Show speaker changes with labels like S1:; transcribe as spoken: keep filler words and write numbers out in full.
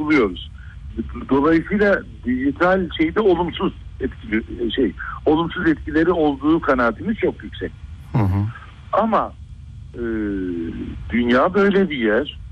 S1: buluyoruz. Dolayısıyla dijital şeyde olumsuz etkili şey, olumsuz etkileri olduğu kanaatimiz çok yüksek.
S2: Hı hı.
S1: Ama e, dünya böyle bir yer.